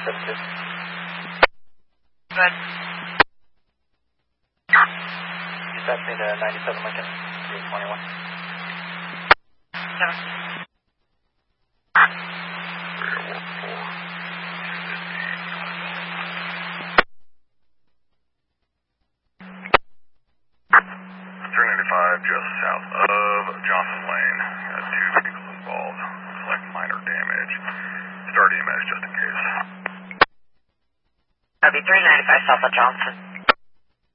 972. Good. Dispatch me to 97 Lincoln, 321. 7. Just south of Johnson Lane. Two vehicles involved. Looks like minor damage. Start EMS just in case. That'd be 395 south of Johnson.